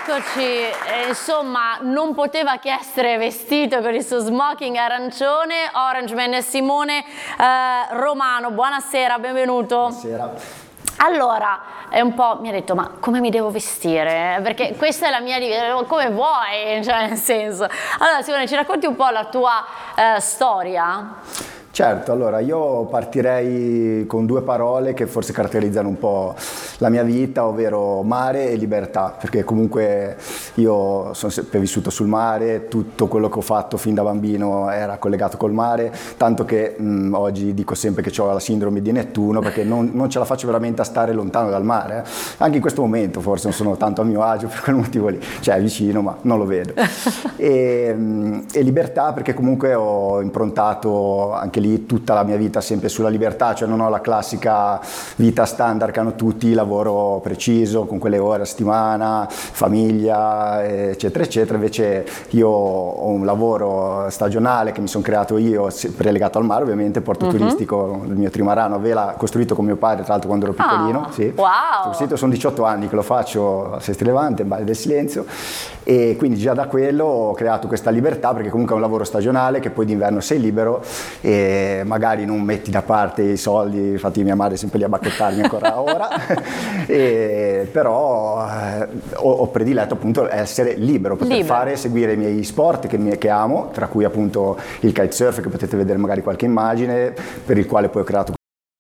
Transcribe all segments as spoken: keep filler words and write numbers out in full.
Eccoci, eh, insomma non poteva che essere vestito con il suo smoking arancione, Orange Man e Simone eh, Romano. Buonasera, benvenuto. Buonasera. Allora, è un po', mi ha detto, ma come mi devo vestire? Perché questa è la mia, come vuoi, cioè nel senso. Allora Simone, ci racconti un po' la tua eh, storia? Certo, allora io partirei con due parole che forse caratterizzano un po' la mia vita, ovvero mare e libertà, perché comunque io sono sempre vissuto sul mare, tutto quello che ho fatto fin da bambino era collegato col mare, tanto che mh, oggi dico sempre che ho la sindrome di Nettuno, perché non, non ce la faccio veramente a stare lontano dal mare, eh. Anche in questo momento forse non sono tanto a mio agio per quel motivo lì, cioè vicino ma non lo vedo. E, mh, e libertà perché comunque ho improntato anche lì tutta la mia vita sempre sulla libertà, cioè non ho la classica vita standard che hanno tutti, lavoro preciso con quelle ore a settimana, famiglia eccetera eccetera, invece io ho un lavoro stagionale che mi sono creato io, sempre legato al mare ovviamente, porto uh-huh. turistico, il mio trimarano a vela costruito con mio padre tra l'altro quando ero piccolino, oh, sì. Wow. Sono diciotto anni che lo faccio a Sestri Levante, in Valle del Silenzio, e quindi già da quello ho creato questa libertà perché comunque è un lavoro stagionale che poi d'inverno sei libero e magari non metti da parte i soldi, infatti mia madre è sempre lì a bacchettarmi ancora ora, e, però eh, ho, ho prediletto appunto essere libero, poter libero. fare, seguire i miei sport che, mi, che amo, tra cui appunto il kitesurf che potete vedere magari qualche immagine, per il quale poi ho creato.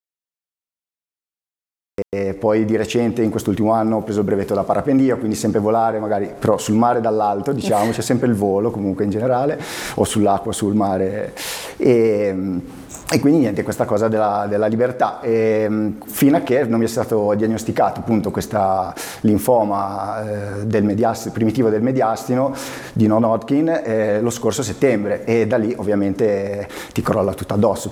E poi di recente in quest'ultimo anno ho preso il brevetto da parapendio, quindi sempre volare magari però sul mare dall'alto, diciamo, c'è sempre il volo comunque in generale, o sull'acqua, sul mare, e, e quindi niente, questa cosa della, della libertà, e, fino a che non mi è stato diagnosticato appunto questa linfoma eh, del mediastino, primitivo del mediastino di non Hodgkin eh, lo scorso settembre, e da lì ovviamente ti crolla tutto addosso,